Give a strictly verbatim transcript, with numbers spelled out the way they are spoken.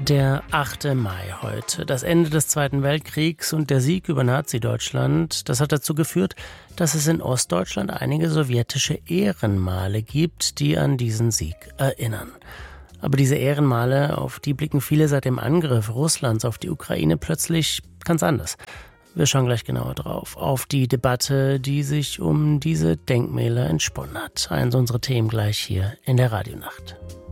Der achte Mai heute, das Ende des Zweiten Weltkriegs und der Sieg über Nazi-Deutschland, das hat dazu geführt, dass es in Ostdeutschland einige sowjetische Ehrenmale gibt, die an diesen Sieg erinnern. Aber diese Ehrenmale, auf die blicken viele seit dem Angriff Russlands auf die Ukraine plötzlich ganz anders. Wir schauen gleich genauer drauf, auf die Debatte, die sich um diese Denkmäler entsponnen hat. Eins unserer Themen gleich hier in der Radionacht.